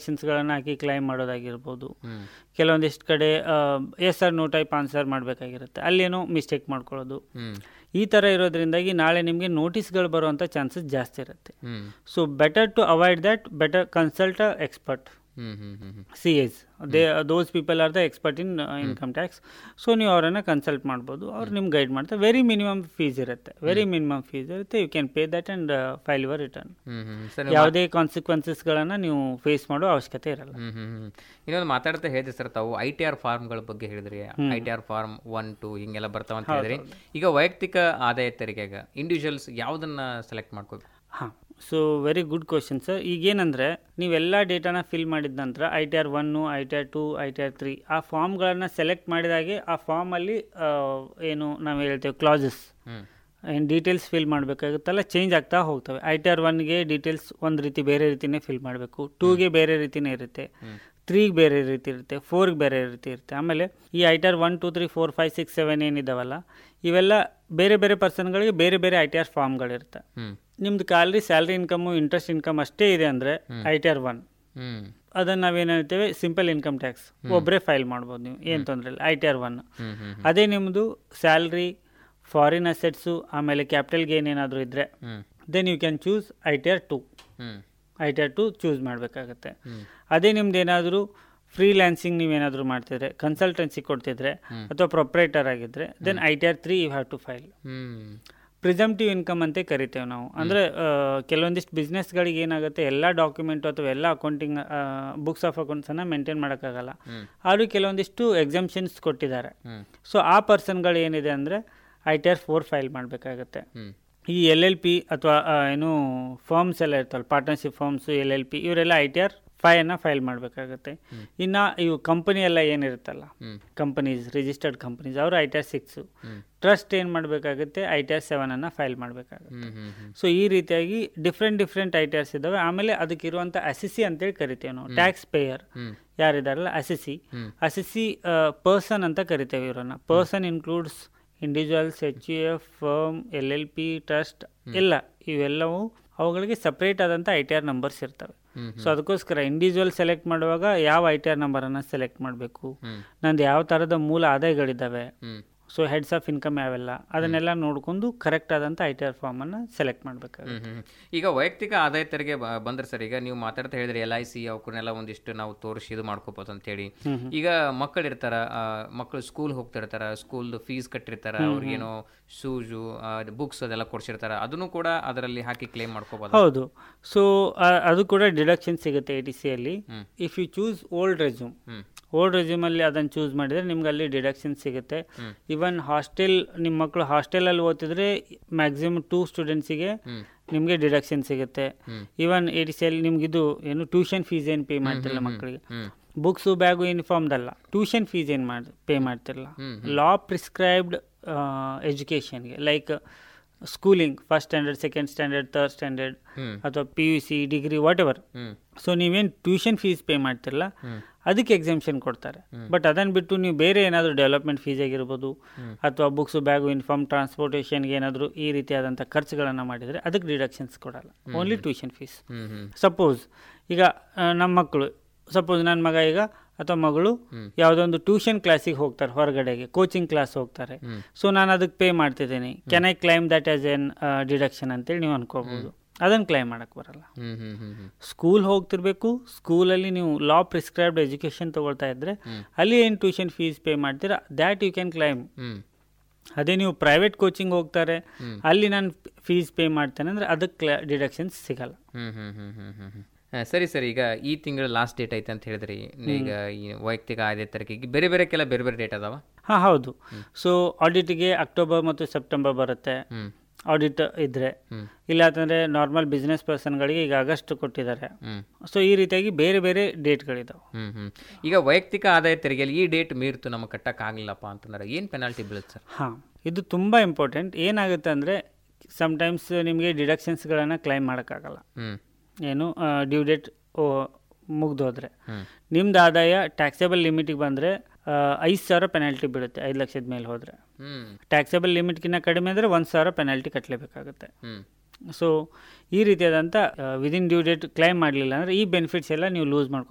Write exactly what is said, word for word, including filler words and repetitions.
ಗಳನ್ನು ಹಾಕಿ ಕ್ಲೈಮ್ ಮಾಡೋದಾಗಿರ್ಬೋದು. ಕೆಲವೊಂದಿಷ್ಟು ಕಡೆ S R no type answer ಮಾಡಬೇಕಾಗಿರುತ್ತೆ, ಅಲ್ಲೇನೋ ಮಿಸ್ಟೇಕ್ ಮಾಡ್ಕೊಳ್ಳೋದು. ಈ ಥರ ಇರೋದ್ರಿಂದಾಗಿ ನಾಳೆ ನಿಮಗೆ ನೋಟಿಸ್ಗಳು ಬರುವಂಥ ಚಾನ್ಸಸ್ ಜಾಸ್ತಿ ಇರುತ್ತೆ. So better to avoid that, better consult a expert. C S they those people are the expert in income tax. So ನೀವು ಅವರನ್ನು ಕನ್ಸಲ್ಟ್ ಮಾಡ್ಬೋದು, ಅವ್ರು ನಿಮ್ಗೆ ಗೈಡ್ ಮಾಡ್ತಾರೆ. ವೆರಿ ಮಿನಿಮಮ್ ಫೀಸ್ ಇರುತ್ತೆ, ವೆರಿ ಮಿನಿಮಮ್ ಫೀಸ್ ಇರುತ್ತೆ. You can pay that and file your return. ಯಾವುದೇ ಕಾನ್ಸಿಕ್ವೆನ್ಸಸ್ಗಳನ್ನು ನೀವು ಫೇಸ್ ಮಾಡೋ ಅವಶ್ಯಕತೆ ಇರಲ್ಲ. ಇನ್ನೊಂದು ಮಾತಾಡ್ತಾ ಹೇಳಿದ್ರಿ ಸರ್ ತಾವು ಐ ಟಿ ಆರ್ ಫಾರ್ಮ್ಗಳ ಬಗ್ಗೆ ಹೇಳಿದ್ರಿ. I T R form one to ಹಿಂಗೆಲ್ಲ ಬರ್ತಾವ ಅಂತ ಹೇಳಿದ್ರಿ. ಈಗ ವೈಯಕ್ತಿಕ ಆದಾಯ ತೆರಿಗೆಗ ಇಂಡಿವಿಜುವಲ್ಸ್ ಯಾವುದನ್ನ ಸೆಲೆಕ್ಟ್ ಮಾಡ್ಕೋಬೇಕು? ಹಾಂ, so very good question sir. ಈಗೇನಂದರೆ ನೀವೆಲ್ಲ ಡೇಟಾನ ಫಿಲ್ ಮಾಡಿದ ನಂತರ I T R one, I T R to, I T R three ಆ ಫಾರ್ಮ್ಗಳನ್ನು ಸೆಲೆಕ್ಟ್ ಮಾಡಿದಾಗೆ ಆ ಫಾರ್ಮಲ್ಲಿ ಏನು ನಾವು ಹೇಳ್ತೇವೆ ಕ್ಲಾಸಸ್ ಏನು ಡೀಟೇಲ್ಸ್ ಫಿಲ್ ಮಾಡಬೇಕಾಗುತ್ತಲ್ಲ ಚೇಂಜ್ ಆಗ್ತಾ ಹೋಗ್ತವೆ. ಐ ಟಿ ಆರ್ ಒನ್ಗೆ ಡೀಟೇಲ್ಸ್ ಒಂದು ರೀತಿ ಬೇರೆ ರೀತಿಯೇ ಫಿಲ್ ಮಾಡಬೇಕು, ಟೂಗೆ ಬೇರೆ ರೀತಿಯೇ ಇರುತ್ತೆ, ತ್ರೀಗೆ ಬೇರೆ ರೀತಿ ಇರುತ್ತೆ, ಫೋರ್ಗೆ ಬೇರೆ ರೀತಿ ಇರುತ್ತೆ. ಆಮೇಲೆ ಈ I T R one to three four five six seven ಏನಿದಾವಲ್ಲ ಇವೆಲ್ಲ ಬೇರೆ ಬೇರೆ ಪರ್ಸನ್ಗಳಿಗೆ ಬೇರೆ ಬೇರೆ ಐ ಟಿ ಆರ್ ಫಾರ್ಮ್ಗಳಿರುತ್ತೆ. ನಿಮ್ದು ಖಾಲಿ ಸ್ಯಾಲ್ರಿ ಇನ್ಕಮು, ಇಂಟ್ರೆಸ್ಟ್ ಇನ್ಕಮ್ ಅಷ್ಟೇ ಇದೆ ಅಂದರೆ ಐ ಟಿ ಆರ್ ಒನ್, ಅದನ್ನು ನಾವೇನು ಹೇಳ್ತೇವೆ ಸಿಂಪಲ್ ಇನ್ಕಮ್ ಟ್ಯಾಕ್ಸ್, ಒಬ್ಬರೇ ಫೈಲ್ ಮಾಡ್ಬೋದು ನೀವು, ಏನು ತೊಂದರೆ ಇಲ್ಲ, ಐ ಟಿ ಆರ್ ಒನ್. ಅದೇ ನಿಮ್ಮದು ಸ್ಯಾಲ್ರಿ, ಫಾರಿನ್ ಅಸೆಟ್ಸು, ಆಮೇಲೆ ಕ್ಯಾಪಿಟಲ್ ಗೇನ್ ಏನಾದರೂ ಇದ್ದರೆ then you can choose I T R to. I T R to choose ಮಾಡಬೇಕಾಗತ್ತೆ. ಅದೇ ನಿಮ್ದು ಏನಾದರೂ ಫ್ರೀಲ್ಯಾನ್ಸಿಂಗ್ ನೀವೇನಾದರೂ ಮಾಡ್ತಿದ್ರೆ, ಕನ್ಸಲ್ಟೆನ್ಸಿ ಕೊಡ್ತಿದ್ರೆ ಅಥವಾ ಪ್ರೊಪ್ರೈಟರ್ ಆಗಿದ್ದರೆ then I T R three you have to file. ಪ್ರಿಸಂಪ್ಟಿವ್ income ಅಂತ ಕರಿತೇವೆ ನಾವು. ಅಂದರೆ ಕೆಲವೊಂದಿಷ್ಟು ಬಿಸ್ನೆಸ್ಗಳಿಗೆ ಏನಾಗುತ್ತೆ, ಎಲ್ಲ ಡಾಕ್ಯುಮೆಂಟು ಅಥವಾ ಎಲ್ಲ ಅಕೌಂಟಿಂಗ್ ಬುಕ್ಸ್ ಆಫ್ ಅಕೌಂಟ್ಸನ್ನು ಮೇಂಟೈನ್ ಮಾಡೋಕ್ಕಾಗಲ್ಲ. ಆದರೂ ಕೆಲವೊಂದಿಷ್ಟು ಎಕ್ಸಂಪ್ಷನ್ಸ್ ಕೊಟ್ಟಿದ್ದಾರೆ. ಸೊ ಆ ಪರ್ಸನ್ಗಳು ಏನಿದೆ ಅಂದರೆ I T R four file ಮಾಡಬೇಕಾಗತ್ತೆ. ಈ ಎಲ್ ಎಲ್ ಪಿ ಅಥವಾ ಏನು ಫರ್ಮ್ಸ್ ಎಲ್ಲ ಇರ್ತವಲ್ಲ, ಪಾರ್ಟ್ನರ್ಶಿಪ್ ಫರ್ಮ್ಸು, ಎಲ್ ಎಲ್ ಪಿ ಇವರೆಲ್ಲ ಐ ಟಿ ಆರ್ ಫೈವನ್ನು ಫೈಲ್ ಮಾಡಬೇಕಾಗತ್ತೆ. ಇನ್ನು ಇವು ಕಂಪನಿ ಎಲ್ಲ ಏನಿರುತ್ತಲ್ಲ, ಕಂಪನೀಸ್, ರಿಜಿಸ್ಟರ್ಡ್ ಕಂಪನೀಸ್, ಅವರು I T R six. Trust ಏನು ಮಾಡಬೇಕಾಗುತ್ತೆ, ಐ ಟಿ ಆರ್ ಸೆವೆನನ್ನು ಫೈಲ್ ಮಾಡಬೇಕಾಗುತ್ತೆ. ಸೊ ಈ ರೀತಿಯಾಗಿ different different I T hours ಇದ್ದಾವೆ. ಆಮೇಲೆ ಅದಕ್ಕಿರುವಂಥ ಅಸೆಸಿ ಅಂತೇಳಿ ಕರಿತೇವೆ ನಾವು. Tax pair ಯಾರಿದಾರಲ್ಲ assessee, assessee person ಅಂತ ಕರಿತೇವೆ ಇವರನ್ನು. Person includes individuals, H U F, firm, L L P, trust ಎಲ್ಲ. ಇವೆಲ್ಲವೂ ಅವುಗಳಿಗೆ ಸಪ್ರೇಟ್ ಆದಂಥ ಐ ಟಿ ಆರ್ ನಂಬರ್ಸ್ ಇರ್ತವೆ. ಸೊ ಅದಕ್ಕೋಸ್ಕರ ಇಂಡಿವಿಜುವಲ್ ಸೆಲೆಕ್ಟ್ ಮಾಡುವಾಗ ಯಾವ ಐ ಟಿ ಆರ್ ನಂಬರನ್ನು ಸೆಲೆಕ್ಟ್ ಮಾಡಬೇಕು, ನಂದು ಯಾವ ಥರದ ಮೂಲ ಆದಾಯಗಳಿದ್ದಾವೆ, ಸೊ ಹೆಡ್ಸ್ ಆಫ್ ಇನ್ಕಮ್ ಯಾವೆಲ್ಲ, ಅದನ್ನೆಲ್ಲ ನೋಡಿಕೊಂಡು ಕರೆಕ್ಟ್ ಆದಂಥ ಐ ಟಿ ಆರ್ ಫಾರ್ಮನ್ನು ಸೆಲೆಕ್ಟ್ ಮಾಡಬೇಕಾಗುತ್ತೆ. ಈಗ ವೈಯಕ್ತಿಕ ಆದಾಯ ತೆರಿಗೆ ಬಂದ್ರೆ ಸರ್, ಈಗ ನೀವು ಮಾತಾಡ್ತಾ ಹೇಳಿದ್ರೆ ಎಲ್ ಐ ಸಿ ಅವಕ್ಕನ್ನೆಲ್ಲ ಒಂದಿಷ್ಟು ನಾವು ತೋರಿಸಿ ಇದು ಮಾಡ್ಕೋಬೋದು ಅಂತೇಳಿ. ಈಗ ಮಕ್ಕಳು ಇರ್ತಾರ, ಮಕ್ಕಳು ಸ್ಕೂಲ್ ಹೋಗ್ತಿರ್ತಾರ, ಸ್ಕೂಲ್ದು ಫೀಸ್ ಕಟ್ಟಿರ್ತಾರ, ಅವ್ರಿಗೇನೋ ಶೂಸು, ಬುಕ್ಸ್ ಅದೆಲ್ಲ ಕೊಡ್ಸಿರ್ತಾರ, ಅದನ್ನು ಕೂಡ ಅದರಲ್ಲಿ ಹಾಕಿ ಕ್ಲೇಮ್ ಮಾಡ್ಕೋಬೋದು. ಹೌದು. ಸೊ ಅದು ಕೂಡ ಡಿಡಕ್ಷನ್ ಸಿಗುತ್ತೆ ಎ ಟಿ ಸಿಯಲ್ಲಿ. If you choose old resume, old ರೆಸ್ಯೂಮಲ್ಲಿ ಅದನ್ನು ಚೂಸ್ ಮಾಡಿದರೆ ನಿಮ್ಗೆ ಅಲ್ಲಿ ಡಿಡಕ್ಷನ್ ಸಿಗುತ್ತೆ. ಇವನ್ ಹಾಸ್ಟೆಲ್, ನಿಮ್ಮ ಮಕ್ಕಳು ಹಾಸ್ಟೆಲಲ್ಲಿ ಓದ್ತಿದ್ರೆ ಮ್ಯಾಕ್ಸಿಮಮ್ ಟೂ ಸ್ಟೂಡೆಂಟ್ಸಿಗೆ ನಿಮಗೆ ಡಿಡಕ್ಷನ್ ಸಿಗುತ್ತೆ. ಇವನ್ ಎ ಟಿ ಸಿಯಲ್ಲಿ ನಿಮ್ಗಿದು ಏನು ಟ್ಯೂಷನ್ ಫೀಸ್ ಏನು ಪೇ ಮಾಡ್ತಿರಲ್ಲ ಮಕ್ಕಳಿಗೆ, ಬುಕ್ಸು, ಬ್ಯಾಗು, ಯೂನಿಫಾರ್ಮ್ದಲ್ಲ, ಟ್ಯೂಷನ್ ಫೀಸ್ ಏನು ಮಾಡಿ ಪೇ ಮಾಡ್ತಿರಲ್ಲ, ಲಾ prescribed ಎಜುಕೇಷನ್ಗೆ like schooling, first standard, second standard, third standard ಅಥವಾ P U C, degree, what ever. So ನೀವೇನು ಟ್ಯೂಷನ್ ಫೀಸ್ ಪೇ ಮಾಡ್ತಿರಲ್ಲ ಅದಕ್ಕೆ ಎಕ್ಸೆಂಪ್ಷನ್ ಕೊಡ್ತಾರೆ. ಬಟ್ ಅದನ್ನು ಬಿಟ್ಟು ನೀವು ಬೇರೆ ಏನಾದರೂ ಡೆವಲಪ್ಮೆಂಟ್ ಫೀಸ್ ಆಗಿರ್ಬೋದು ಅಥವಾ ಬುಕ್ಸು, ಬ್ಯಾಗು, ಯೂನಿಫಾರ್ಮ್, ಟ್ರಾನ್ಸ್ಪೋರ್ಟೇಷನ್ಗೆ ಏನಾದರೂ ಈ ರೀತಿಯಾದಂಥ ಖರ್ಚುಗಳನ್ನು ಮಾಡಿದರೆ ಅದಕ್ಕೆ ಡಿಡಕ್ಷನ್ಸ್ ಕೊಡಲ್ಲ, ಓನ್ಲಿ ಟ್ಯೂಷನ್ ಫೀಸ್. ಸಪೋಸ್ ಈಗ ನಮ್ಮ ಮಕ್ಕಳು, ಸಪೋಸ್ ನನ್ನ ಮಗ ಈಗ ಅಥವಾ ಮಗಳು ಯಾವುದೊಂದು ಟ್ಯೂಷನ್ ಕ್ಲಾಸಿಗೆ ಹೋಗ್ತಾರೆ, ಹೊರಗಡೆಗೆ ಕೋಚಿಂಗ್ ಕ್ಲಾಸ್ ಹೋಗ್ತಾರೆ. ಸೊ ನಾನು ಅದಕ್ಕೆ ಪೇ ಮಾಡ್ತಿದ್ದೀನಿ, can I claim that as N deduction ಅಂತೇಳಿ ನೀವು ಅನ್ಕೋಬಹುದು. ಅದನ್ನು ಕ್ಲೈಮ್ ಮಾಡೋಕ್ಕೆ ಬರಲ್ಲ. ಸ್ಕೂಲ್ ಹೋಗ್ತಿರ್ಬೇಕು, ಸ್ಕೂಲಲ್ಲಿ ನೀವು ಲಾ ಪ್ರಿಸ್ಕ್ರೈಬ್ಡ್ ಎಜುಕೇಷನ್ ತೊಗೊಳ್ತಾ ಇದ್ದರೆ ಅಲ್ಲಿ ಏನು ಟ್ಯೂಷನ್ ಫೀಸ್ ಪೇ ಮಾಡ್ತೀರಾ ದ್ಯಾಟ್ ಯು ಕ್ಯಾನ್ ಕ್ಲೈಮ್. ಅದೇ ನೀವು ಪ್ರೈವೇಟ್ ಕೋಚಿಂಗ್ ಹೋಗ್ತಾರೆ, ಅಲ್ಲಿ ನಾನು ಫೀಸ್ ಪೇ ಮಾಡ್ತೇನೆ ಅಂದರೆ ಅದಕ್ಕೆ ಡಿಡಕ್ಷನ್ಸ್ ಸಿಗಲ್ಲ. ಸರಿ ಸರ್, ಈಗ ಈ ತಿಂಗಳ ಲಾಸ್ಟ್ ಡೇಟ್ ಐತೆ ಅಂತ ಹೇಳಿದ್ರಿ. ಈಗ ಈ ವೈಯಕ್ತಿಕ ಆದಾಯ ತೆರಿಗೆಗೆ ಬೇರೆ ಬೇರೆ ಕೆಲ ಬೇರೆ ಬೇರೆ ಡೇಟ್ ಅದಾವ? ಹಾಂ ಹೌದು. ಸೊ ಆಡಿಟ್ಗೆ ಅಕ್ಟೋಬರ್ ಮತ್ತು ಸೆಪ್ಟೆಂಬರ್ ಬರುತ್ತೆ ಆಡಿಟ್ ಇದ್ರೆ, ಇಲ್ಲ ಅಂತಂದರೆ ನಾರ್ಮಲ್ ಬಿಸ್ನೆಸ್ ಪರ್ಸನ್ಗಳಿಗೆ ಈಗ ಆಗಸ್ಟ್ ಕೊಟ್ಟಿದ್ದಾರೆ. ಸೊ ಈ ರೀತಿಯಾಗಿ ಬೇರೆ ಬೇರೆ ಡೇಟ್ಗಳಿದಾವೆ. ಈಗ ವೈಯಕ್ತಿಕ ಆದಾಯ ತೆರಿಗೆಯಲ್ಲಿ ಈ ಡೇಟ್ ಮೀರ್ತು ನಮಗೆ ಕಟ್ಟಕ್ಕಾಗಲಿಲ್ಲಪ್ಪ ಅಂತಂದ್ರೆ ಏನು ಪೆನಾಲ್ಟಿ ಬೀಳುತ್ತೆ ಸರ್? ಹಾಂ, ಇದು ತುಂಬ ಇಂಪಾರ್ಟೆಂಟ್. ಏನಾಗುತ್ತೆ ಅಂದರೆ ಸಮ್ಟೈಮ್ಸ್ ನಿಮಗೆ ಡಿಡಕ್ಷನ್ಸ್ಗಳನ್ನು ಕ್ಲೈಮ್ ಮಾಡೋಕ್ಕಾಗಲ್ಲ. ಏನು ಡ್ಯೂ ಡೇಟ್ ಮುಗ್ದೋದ್ರೆ ನಿಮ್ದು ಆದಾಯ ಟ್ಯಾಕ್ಸೇಬಲ್ ಲಿಮಿಟಿಗೆ ಬಂದರೆ ಐದು ಸಾವಿರ ಪೆನಾಲ್ಟಿ ಬೀಳುತ್ತೆ. ಐದು ಲಕ್ಷದ ಮೇಲೆ ಹೋದರೆ ಟ್ಯಾಕ್ಸೇಬಲ್ ಲಿಮಿಟ್ಗಿಂತ ಕಡಿಮೆ ಅಂದರೆ ಒಂದು ಸಾವಿರ ಪೆನಾಲ್ಟಿ ಕಟ್ಟಲೇಬೇಕಾಗುತ್ತೆ. ಸೊ ಈ ರೀತಿಯಾದಂಥ ವಿದಿನ್ ಡ್ಯೂ ಡೇಟ್ ಕ್ಲೈಮ್ ಮಾಡಲಿಲ್ಲ ಅಂದರೆ ಈ ಬೆನಿಫಿಟ್ಸ್ ಎಲ್ಲ ನೀವು ಲೂಸ್ ಮಾಡ್ಕೊ